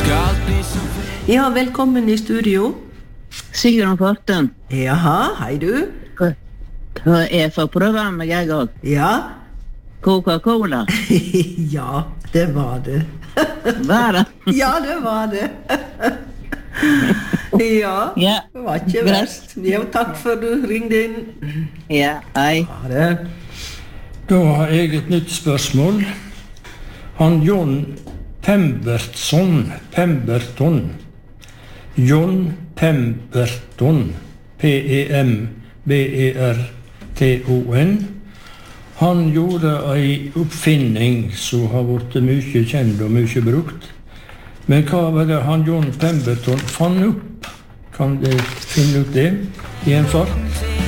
Ja, velkommen i studio. Sigrun Forten. Jaha, hei du. Hva for programmet jeg også? Ja. Coca-Cola. Ja, det var det. Var det? Ja, det var det. Ja, Ja. det var ikke verst. Ja, takk for du ringde inn. Ja, hei. Ha det. Da har jeg et nytt spørsmål. Han John Pemberton, John Pemberton, Pemberton, han gjorde en oppfinning som har vært mye kjent og mye brukt. Men hva var det han John Pemberton fant opp? Kan du finne ut det i en fart?